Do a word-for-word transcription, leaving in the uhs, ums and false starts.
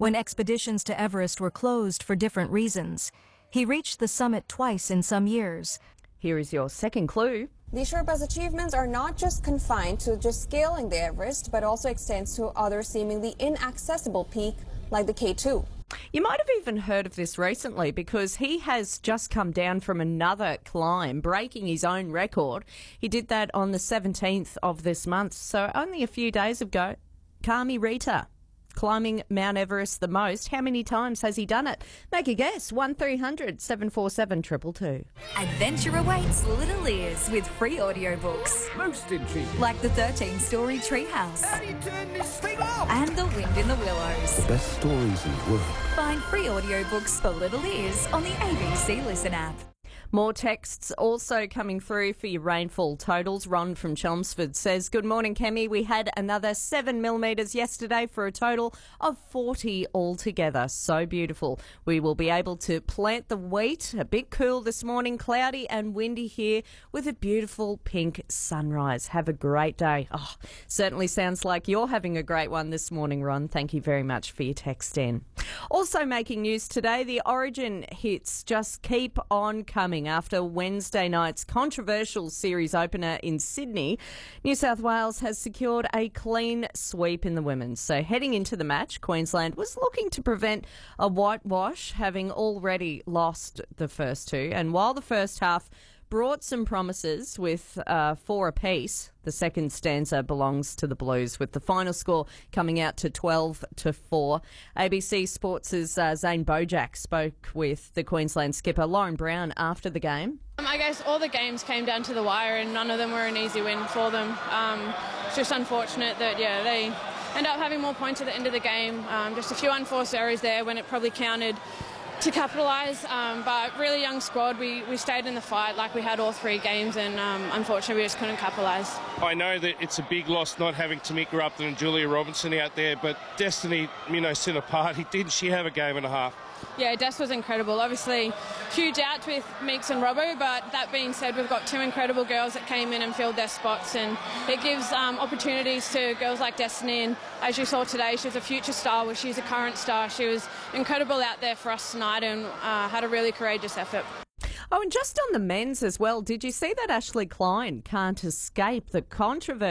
when expeditions to Everest were closed for different reasons. He reached the summit twice in some years. Here is your second clue. These Sherpa's achievements are not just confined to just scaling the Everest, but also extends to other seemingly inaccessible peak like the K two. You might have even heard of this recently because he has just come down from another climb, breaking his own record. He did that on the seventeenth of this month, so only a few days ago. Kami Rita, climbing Mount Everest the most. How many times has he done it? Make a guess. one three hundred seven four seven two two two. Adventure awaits Little Ears with free audiobooks. Most intriguing. Like the thirteen-story Treehouse. How do you turn this thing off? And The Wind in the Willows. The best stories in the world. Find free audiobooks for Little Ears on the A B C Listen app. More texts also coming through for your rainfall totals. Ron from Chelmsford says, good morning, Kemi. We had another seven millimetres yesterday for a total of forty altogether. So beautiful. We will be able to plant the wheat. A bit cool this morning, cloudy and windy here with a beautiful pink sunrise. Have a great day. Oh, certainly sounds like you're having a great one this morning, Ron. Thank you very much for your text in. Also making news today, the Origin hits just keep on coming. After Wednesday night's controversial series opener in Sydney, New South Wales has secured a clean sweep in the women's. So heading into the match, Queensland was looking to prevent a whitewash, having already lost the first two. And while the first half brought some promises with uh, four apiece, the second stanza belongs to the Blues, with the final score coming out to twelve to four. A B C Sports' uh, Zane Bojack spoke with the Queensland skipper Lauren Brown after the game. Um, I guess all the games came down to the wire and none of them were an easy win for them. Um, it's just unfortunate that, yeah, they end up having more points at the end of the game. Um, just a few unforced errors there when it probably counted to capitalise, um, but really young squad. We, we stayed in the fight like we had all three games, and um, unfortunately we just couldn't capitalise. I know that it's a big loss not having Tamika Upton and Julia Robinson out there, but Destiny, you know, set apart. Didn't she have a game and a half? Yeah, Des was incredible. Obviously, huge outs with Meeks and Robbo, but that being said, we've got two incredible girls that came in and filled their spots, and it gives um, opportunities to girls like Destiny. And as you saw today, she was a future star, well, she's a current star. She was incredible out there for us tonight and uh, had a really courageous effort. Oh, and just on the men's as well, did you see that Ashley Klein can't escape the controversy?